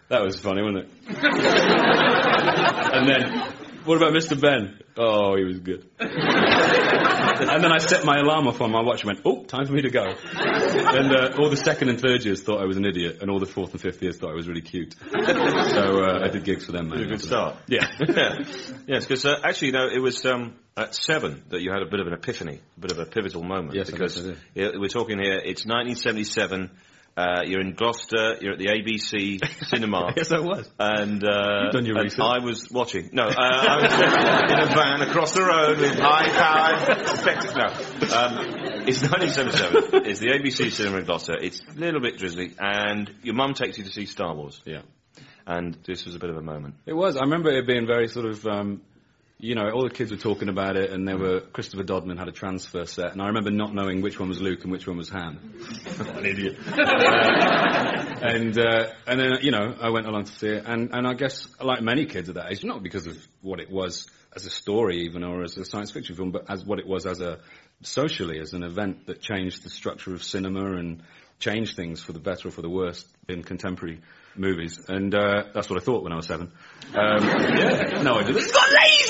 That was funny, wasn't it? And then, what about Mr. Ben? Oh, he was good. And then I set my alarm off on my watch and went, oh, time for me to go. And all the second and third years thought I was an idiot, and all the fourth and fifth years thought I was really cute. So I did gigs for them, man. It was a good start. Yeah. Yes, because actually, it was at 7 that you had a bit of an epiphany, a bit of a pivotal moment. Yes, because we're talking here, it's 1977. You're in Gloucester, you're at the ABC cinema. Yes, I was. And, done your and research. I was watching. No, I was in a van across the road with high-powered spectacles. No. It's 1977. It's the ABC cinema in Gloucester. It's a little bit drizzly, and your mum takes you to see Star Wars. Yeah. And this was a bit of a moment. It was. I remember it being very sort of... all the kids were talking about it, and Christopher Dodman had a transfer set, and I remember not knowing which one was Luke and which one was Han. An idiot. And then, I went along to see it, and I guess, like many kids at that age, not because of what it was as a story even, or as a science fiction film, but as what it was as socially, as an event that changed the structure of cinema and changed things for the better or for the worse in contemporary movies, and that's what I thought when I was 7. No, I didn't. It's got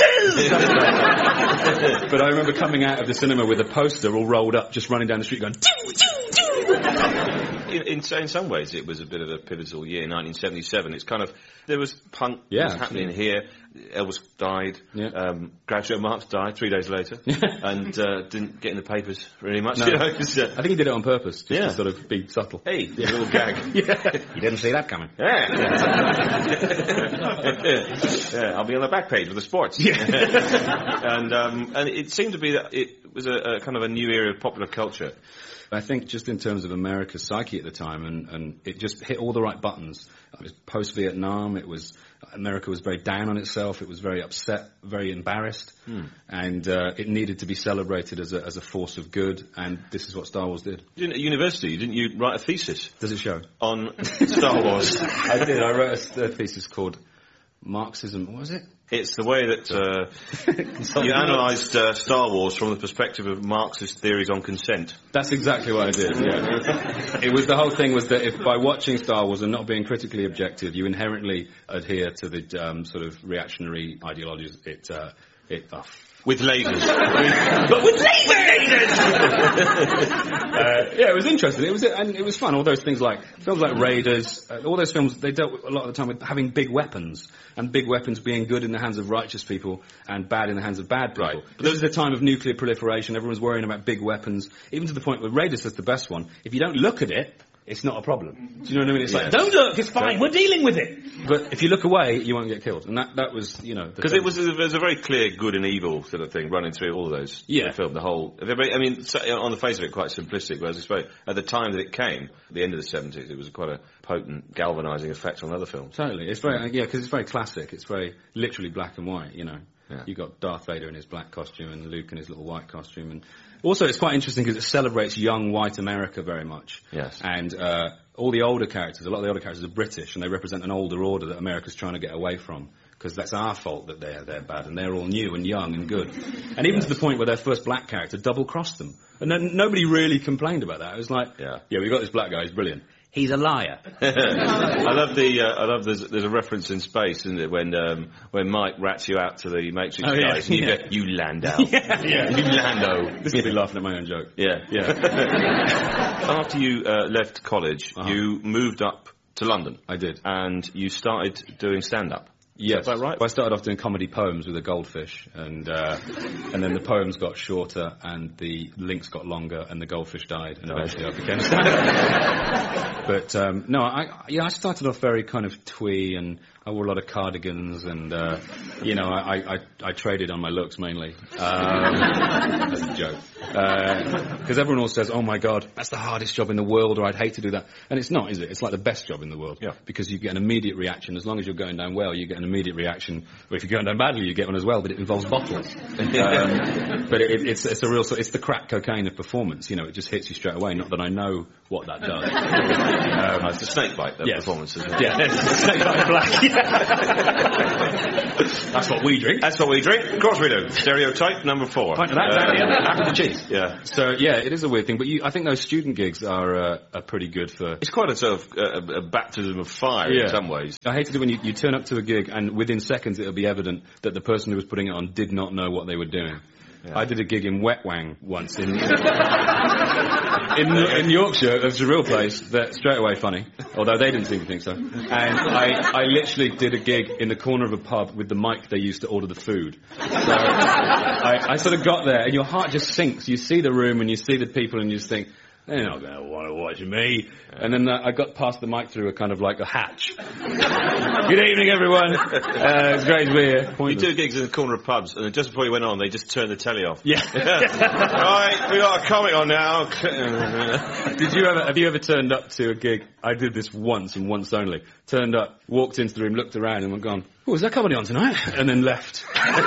lasers! But I remember coming out of the cinema with a poster all rolled up, just running down the street going, doo, doo, doo. In some ways, it was a bit of a pivotal year, 1977. It's kind of, there was punk was happening here. Elvis died. Yeah. Groucho Marx died 3 days later. And didn't get in the papers really much. No. I think he did it on purpose, just to sort of be subtle. Hey, a little gag. Yeah. You didn't see that coming. Yeah. I'll be on the back page with the sports. Yeah. And it seemed to be that it was a kind of a new era of popular culture. I think just in terms of America's psyche at the time, and it just hit all the right buttons. It was post-Vietnam, America was very down on itself, it was very upset, very embarrassed, and it needed to be celebrated as a force of good, and this is what Star Wars did. At university, didn't you write a thesis? Does it show? On Star Wars. I did, I wrote a thesis called Marxism, what was it? It's the way that you analysed Star Wars from the perspective of Marxist theories on consent. That's exactly what I did, yeah. It was, the whole thing was that if by watching Star Wars and not being critically objective, you inherently adhere to the sort of reactionary ideologies, with lasers. But with lasers! It was interesting. It was fun. All those things like, films like Raiders, all those films, they dealt a lot of the time with having big weapons, and big weapons being good in the hands of righteous people and bad in the hands of bad people. Right. But this is a time of nuclear proliferation. Everyone's worrying about big weapons, even to the point where Raiders is the best one. If you don't look at it, it's not a problem. Do you know what I mean? It's like, don't look, it's fine, we're dealing with it. But if you look away, you won't get killed. And that was, because there's a very clear good and evil sort of thing running through all of those. Yeah. The film, the whole, I mean, on the face of it, quite simplistic, but as I suppose, at the time that it came, at the end of the 70s, it was quite a potent galvanising effect on other films. Totally. It's very, because it's very classic. It's very literally black and white, Yeah. You've got Darth Vader in his black costume and Luke in his little white costume. And also, it's quite interesting because it celebrates young white America very much. Yes. And all the older characters, a lot of the older characters are British, and they represent an older order that America's trying to get away from. Because that's our fault that they're bad, and they're all new and young and good. And even to the point where their first black character double-crossed them. And then nobody really complained about that. It was like, we got this black guy, he's brilliant. He's a liar. I love there's a reference in Space, isn't it, when Mike rats you out to the Matrix guys, and you go, you Lando. You Lando. This is me laughing at my own joke. Yeah. After you left college, you moved up to London. I did. And you started doing stand-up. Yes. Is that right? Well, I started off doing comedy poems with a goldfish, and then the poems got shorter, and the links got longer, and the goldfish died, and eventually I became a stand-up. But I started off very kind of twee, and I wore a lot of cardigans, and I traded on my looks mainly. That's a joke. Because everyone always says, "Oh my God, that's the hardest job in the world," or "I'd hate to do that," and it's not, is it? It's like the best job in the world. Yeah. Because you get an immediate reaction. As long as you're going down well, you get an immediate reaction. Or if you're going down badly, you get one as well. But it involves bottles. But it's a real sort. It's the crack cocaine of performance. It just hits you straight away. Not that I know what that does. It's a snake bite, that performance, isn't it? Yeah, it's a snake bite black. That's what we drink. That's what we drink. Of course we do. Stereotype number 4. Pint of that, after the cheese. Yeah. So, yeah, it is a weird thing, but I think those student gigs are pretty good for... It's quite a sort of a baptism of fire in some ways. I hated it when you turn up to a gig and within seconds it'll be evident that the person who was putting it on did not know what they were doing. Yeah. I did a gig in Wet Wang once in Yorkshire. It was a real place. That straight away funny, although they didn't seem to think so. And I literally did a gig in the corner of a pub with the mic they used to order the food. So I sort of got there, and your heart just sinks. You see the room and you see the people, and you just think, they're not going to want to watch me. And then I got past the mic through a kind of like a hatch. Good evening, everyone. It's great to be here. You do gigs in the corner of pubs, and then just before you went on, they just turned the telly off. Yeah. Right, we got a comic on now. Have you ever turned up to a gig? I did this once and once only. Turned up, walked into the room, looked around, and went, "Oh, is that comedy on tonight?" And then left.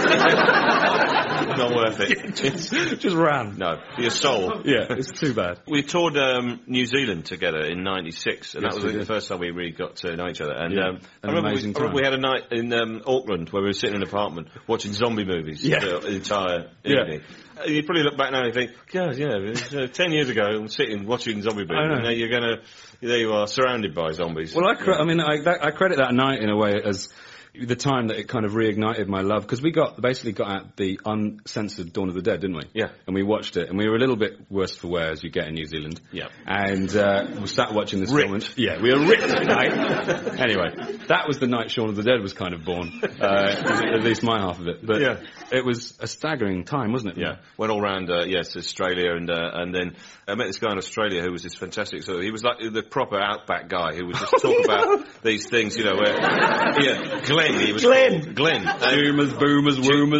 Not worth it. Just ran. No, your soul. Yeah, it's too bad. We toured New Zealand together in '96, and that was the first time we really got to know each other. And I remember we had a night in Auckland where we were sitting in an apartment watching zombie movies the entire evening. You probably look back now and think, God, 10 years ago I'm sitting watching zombie movies, and now there you are, surrounded by zombies. Well, I credit that night in a way as the time that it kind of reignited my love, because we basically got at the uncensored Dawn of the Dead, didn't we? Yeah. And we watched it, and we were a little bit worse for wear as you get in New Zealand. Yeah. And we sat watching this film. Yeah, we were ripped that night. Anyway, that was the night Shaun of the Dead was kind of born, at least my half of it. But it was a staggering time, wasn't it? Yeah. Went all round, Australia, and then I met this guy in Australia who was this fantastic he was like the proper outback guy who would just talk about these things, where, Glenn, he was Glenn. Boomers, woomers.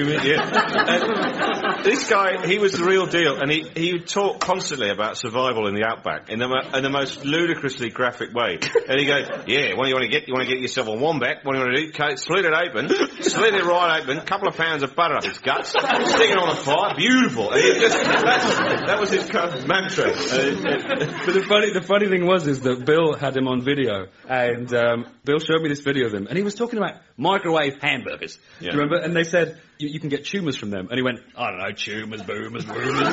This guy, he was the real deal, and he would talk constantly about survival in the outback in the most ludicrously graphic way. And he goes, "Yeah, what do you want to get? You want to get yourself a wombat? What do you want to do? Slit it open, slit it right open, a couple of pounds of butter up his guts, stick it on the fire, beautiful." And that was his kind of mantra. But the funny thing is that Bill had him on video, and Bill showed me this video of him, and he was talking about microwave hamburgers. Do you remember? And they said, you can get tumours from them. And he went, "I don't know, tumours, boomers, woomers."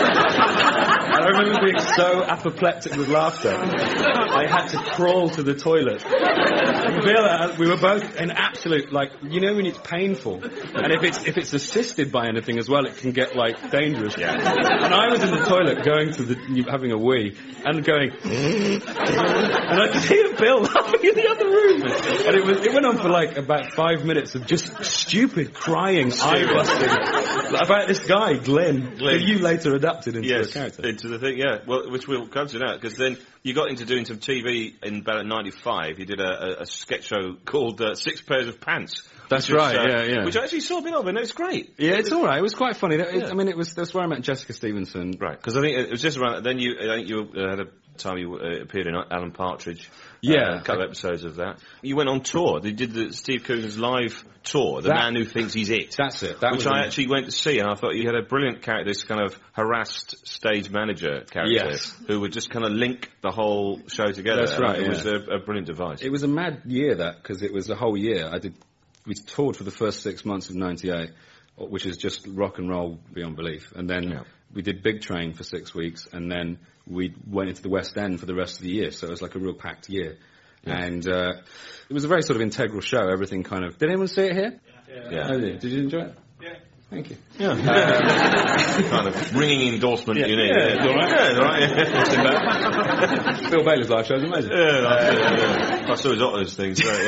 And I remember being so apoplectic with laughter, I had to crawl to the toilet. And Bill, we were both in absolute, when it's painful, and if it's assisted by anything as well, it can get, dangerous. Yeah. And I was in the toilet going to having a wee, and going, and I could hear Bill laughing in the other room. And it went on for about 5 minutes of just stupid crying, eye-busting about this guy, Glenn, who you later adapted into a character. Into the thing, well, which we'll come to now, because then you got into doing some TV in about '95. You did a sketch show called Six Pairs of Pants. That's right, Which I actually saw a bit of, and it was great. Yeah, it's all right. It was quite funny. That's where I met Jessica Stevenson. Right, because I think it was just around. Then you had a time you appeared in Alan Partridge. Yeah, a couple of episodes of that. You went on tour. They did the Steve Coogan's live tour, The Man Who Thinks He's It. That's it. Which I actually went to see, and I thought you had a brilliant character, this kind of harassed stage manager character, who would just kind of link the whole show together. That's right. It was a brilliant device. It was a mad year, because it was a whole year. We toured for the first 6 months of '98, which is just rock and roll beyond belief, and then we did Big Train for 6 weeks, and then we went into the West End for the rest of the year, so it was like a real packed year. Yeah. And it was a very sort of integral show, everything kind of... Did anyone see it here? Yeah. Oh, did you enjoy it? Yeah. Thank you. Yeah. Kind of ringing endorsement you need. Yeah, it's all right. Yeah, it's all right. Bill Bailey's live show is amazing. Yeah, I saw his Otter's things, right,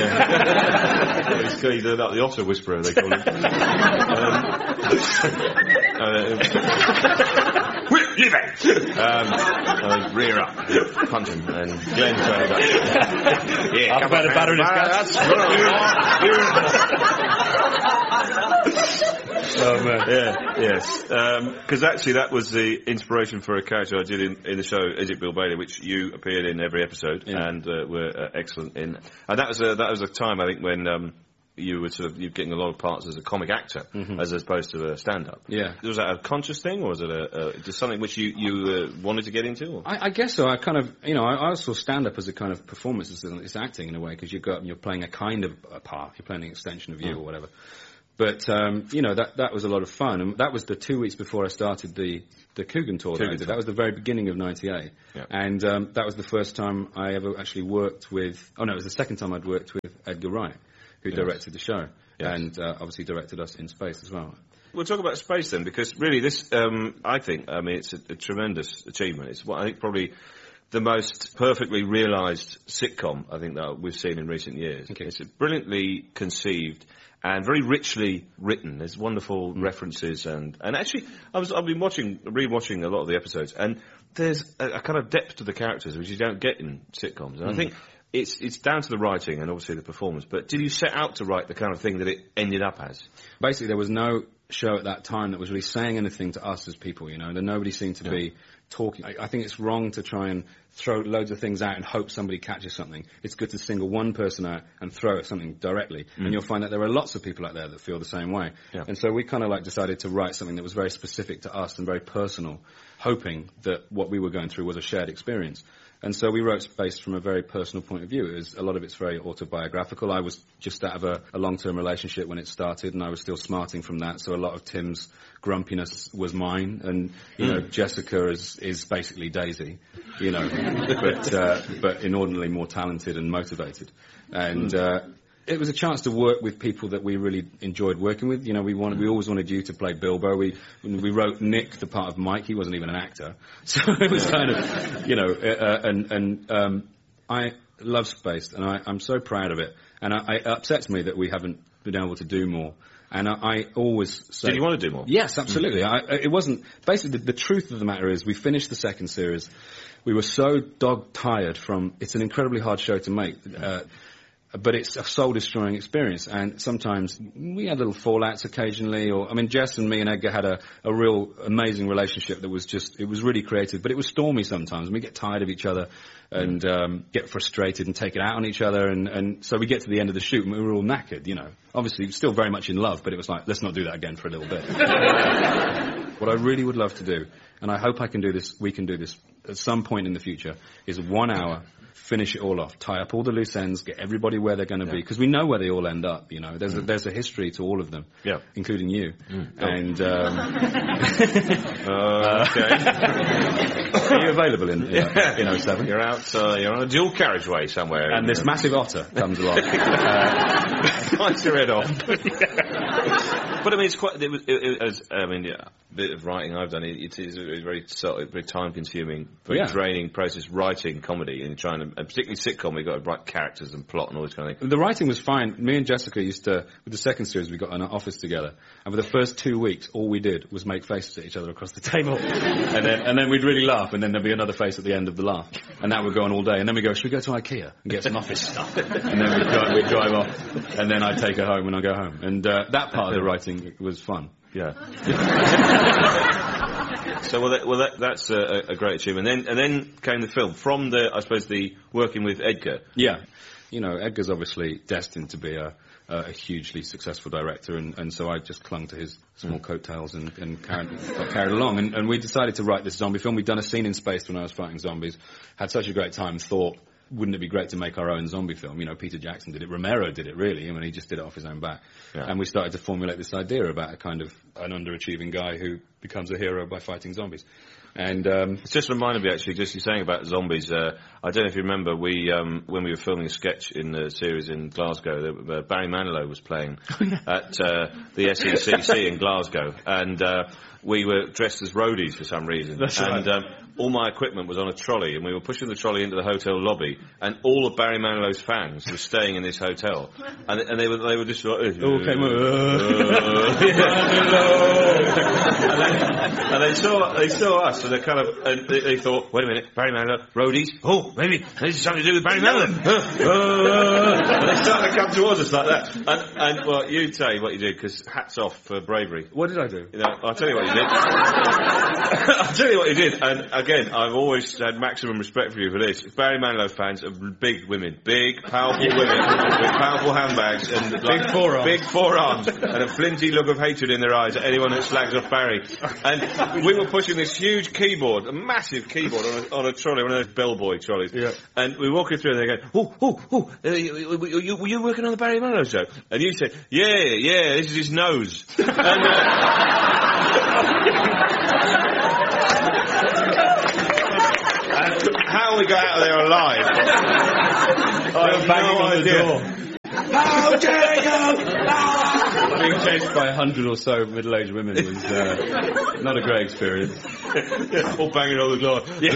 He's the Otter Whisperer, they call him. Rear up, punch him, and Glenn turned up. Yeah, I've had a batter in his guts. Oh man, yes. Because actually, that was the inspiration for a character I did in the show Is It Bill Bailey, which you appeared in every episode and were excellent in. And that was a time I think when you were you're getting a lot of parts as a comic actor as opposed to a stand-up. Yeah. Was that a conscious thing, or was it just something which you wanted to get into? Or? I guess so. I kind of, I saw stand-up as a kind of performance. It's acting in a way, because you go up and you're playing a kind of a part. You're playing an extension of you or whatever. But, that was a lot of fun. And that was the 2 weeks before I started the Coogan tour that I did. That was the very beginning of 98. Yeah. And that was the first time I ever actually worked with... Oh, no, it was the second time I'd worked with Edgar Wright, who directed the show. Yes. And obviously directed us in Space as well. We'll talk about Space then, because really this, I think, it's a tremendous achievement. It's what I think probably the most perfectly realised sitcom, I think, that we've seen in recent years. Okay. It's brilliantly conceived and very richly written. There's wonderful references, and actually, I've been rewatching a lot of the episodes, and there's a kind of depth to the characters which you don't get in sitcoms. And I think it's down to the writing and obviously the performance. But did you set out to write the kind of thing that it ended up as? Basically, there was no show at that time that was really saying anything to us as people, that nobody seemed to be talking. I think it's wrong to try and throw loads of things out and hope somebody catches something. It's good to single one person out and throw at something directly, and you'll find that there are lots of people out there that feel the same way. Yeah. And so we kind of decided to write something that was very specific to us and very personal, hoping that what we were going through was a shared experience. And so we wrote Space from a very personal point of view. A lot of it's very autobiographical. I was just out of a long-term relationship when it started, and I was still smarting from that, so a lot of Tim's grumpiness was mine, and, Jessica is basically Daisy, but inordinately more talented and motivated. And it was a chance to work with people that we really enjoyed working with. We always wanted you to play Bilbo. We wrote Nick, the part of Mike. He wasn't even an actor. So it was kind of, I love Space, and I'm so proud of it. And it upsets me that we haven't been able to do more. And I always say... Did you want to do more? Yes, absolutely. It wasn't... Basically, the truth of the matter is we finished the second series. We were so dog-tired from... It's an incredibly hard show to make. But it's a soul-destroying experience, and sometimes we had little fallouts occasionally, Jess and me and Edgar had a real amazing relationship that was it was really creative, but it was stormy sometimes, and we get tired of each other, and get frustrated and take it out on each other, and so we get to the end of the shoot, and we were all knackered, Obviously, still very much in love, but it was like, let's not do that again for a little bit. What I really would love to do, and I hope we can do this at some point in the future, is 1 hour... finish it all off, tie up all the loose ends, get everybody where they're going to be, because we know where they all end up. There's a history to all of them, including you. And okay, are you available in 07? You're out. You're on a dual carriageway somewhere, and this massive otter comes along, bites your head off. But it's quite. A bit of writing I've done. It is a very time-consuming, very draining process. Writing comedy and and particularly sitcom, we've got to write characters and plot and all this kind of thing. The writing was fine. Me and Jessica used to, with the second series, we got in an office together, and for the first 2 weeks, all we did was make faces at each other across the table, and then we'd really laugh, and then there'd be another face at the end of the laugh, and that would go on all day. And then we go, should we go to IKEA and get some office stuff? And then we'd drive off, and then I'd take her home, and I'd go home. And that part of the writing was fun. Yeah. So that's a great achievement. And then came the film from the working with Edgar. Yeah, Edgar's obviously destined to be a hugely successful director, and so I just clung to his small coattails and got carried along. And we decided to write this zombie film. We'd done a scene in Space when I was fighting zombies, had such a great time, thought, wouldn't it be great to make our own zombie film? Peter Jackson did it, Romero did it, really. He just did it off his own back. Yeah. And we started to formulate this idea about a kind of an underachieving guy who becomes a hero by fighting zombies. And it's just reminded me, actually, just you saying about zombies. I don't know if you remember, when we were filming a sketch in the series in Glasgow, Barry Manilow was playing at the SECC in Glasgow, and we were dressed as roadies for some reason. That's right. And all my equipment was on a trolley, and we were pushing the trolley into the hotel lobby, and all of Barry Manilow's fans were staying in this hotel, and they were just like, and they saw us, so they thought, wait a minute, Barry Manilow, roadies, maybe this is something to do with Barry Manilow. And they starting to come towards us like that. And well, you tell you what you did, because hats off for bravery. What did I do? You know, I'll tell you what you did. I'll tell you what you did. And again, I've always had maximum respect for you for this. Barry Manilow fans are big women. Big, powerful women with powerful handbags and Big forearms. Big forearms and a flinty look of hatred in their eyes at anyone that slags off Barry. And we were pushing this huge keyboard, a massive keyboard on a trolley, one of those bellboy trolleys. Yeah. And we were walking through and they go, were you working on the Barry Manilow show? And you said, yeah, this is his nose. And, how we got out of there alive, I have no idea. How dare you! Being chased by 100 or so middle-aged women was not a great experience. All banging on the door.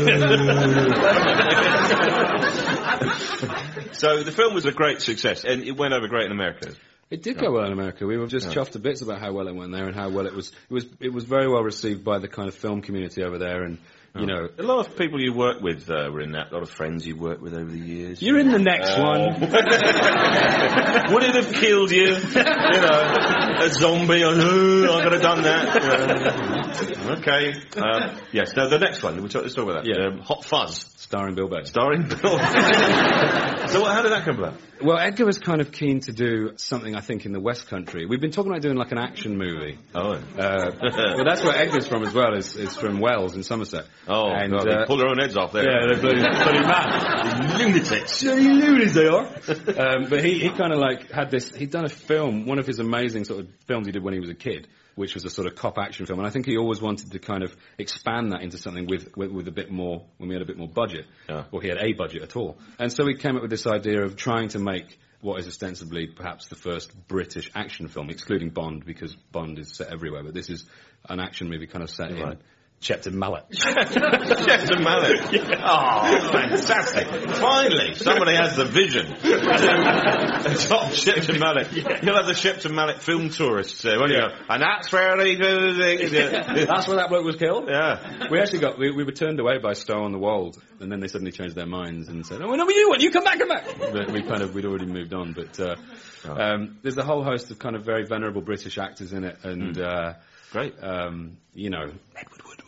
So the film was a great success, and it went over great in America. It did go well in America. We were just chuffed to bits about how well it went there and how well it was. It was very well received by the kind of film community over there, and you know, a lot of people you worked with were in that. A lot of friends you worked with over the years. You're in the next one. Would it have killed you? You know, a zombie. I could have done that. Okay. Yes. Now the next one. Let's talk about that. Yeah. Hot Fuzz, starring Bill Bailey. So how did that come about? Well, Edgar was kind of keen to do something, I think, in the West Country. We've been talking about doing like an action movie. Oh. Well, that's where Edgar's from as well. Is from Wells in Somerset. Oh, and God, they pull their own heads off there. Yeah, they're bloody mad. Lunatics. Bloody loonies they are. But he kind of like had this, he'd done a film, one of his amazing sort of films he did when he was a kid, which was a sort of cop action film. And I think he always wanted to kind of expand that into something with a bit more, when we had a bit more budget. Yeah. Or he had a budget at all. And so he came up with this idea of trying to make what is ostensibly perhaps the first British action film, excluding Bond, because Bond is set everywhere. But this is an action movie kind of set in Shepton Mallet. Shepton Mallet. Yeah. Oh, fantastic. Finally, somebody has the vision. Top Shepton Mallet. Yeah. You'll have the Shepton Mallet film tourists there, won't you? And that's where they do the thing. That's where that bloke was killed? Yeah. We actually we were turned away by Stowe on the Wold, and then they suddenly changed their minds and said, oh, no, you want, you come back. But we'd already moved on, but, there's a whole host of kind of very venerable British actors in it, and, great. You know, Edward Woodward.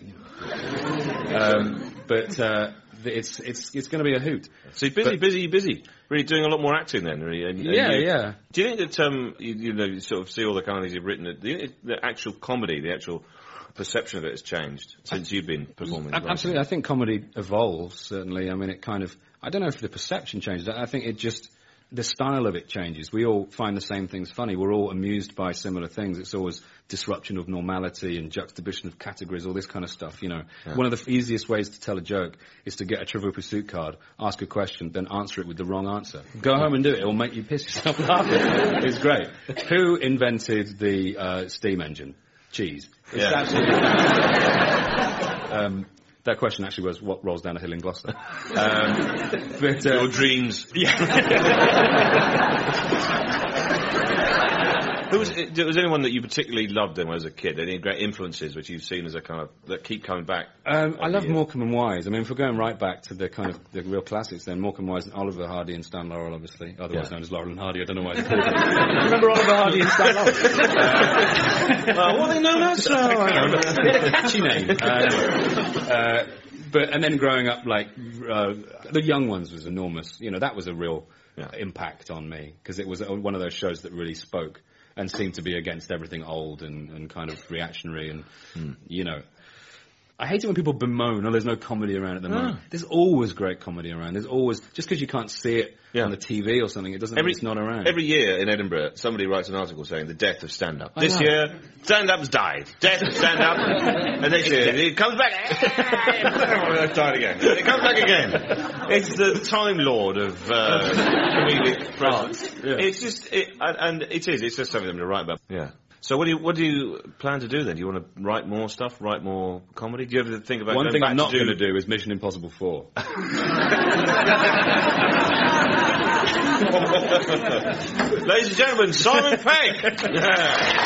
But it's going to be a hoot. So you're busy. Really doing a lot more acting then, really. And yeah. Do you think that you sort of see all the kind of things you've written? The actual comedy, the actual perception of it has changed since you've been performing? Absolutely, I think comedy evolves. Certainly, I mean, it kind of. I don't know if the perception changes. I think it just. The style of it changes. We all find the same things funny. We're all amused by similar things. It's always disruption of normality and juxtaposition of categories, all this kind of stuff, you know. Yeah. One of the easiest ways to tell a joke is to get a Trivial Pursuit card, ask a question, then answer it with the wrong answer. Go home and do it. It'll make you piss yourself laughing. It's great. Who invented the steam engine? Cheese. It's absolutely that question actually was what rolls down a hill in Gloucester. But your dreams. Yeah. Was anyone that you particularly loved then as a kid? Any great influences which you've seen as a kind of that keep coming back? I love Morecambe and Wise. I mean, if we're going right back to the kind of the real classics, then Morecambe and Wise and Oliver Hardy and Stan Laurel, obviously, otherwise known as Laurel and Hardy. I don't know why. Remember Oliver Hardy and Stan Laurel? What are they known as? They had a catchy name. And then growing up, like The Young Ones was enormous. You know, that was a real impact on me because it was one of those shows that really spoke and seemed to be against everything old and kind of reactionary and you know. I hate it when people bemoan, there's no comedy around at the moment. There's always great comedy around. There's always, just because you can't see it on the TV or something, it doesn't mean it's not around. Every year in Edinburgh, somebody writes an article saying the death of stand-up. This year, stand-up's died. Death of stand-up. And next year, it comes back. It died again. It comes back again. It's the Time Lord of comedic presence. Yeah. It's just, it's just something to write about. Yeah. So what do you plan to do then? Do you want to write more stuff, write more comedy? Do you ever think about one thing I'm not going to do is Mission Impossible 4. Ladies and gentlemen, Simon Pegg! Yeah.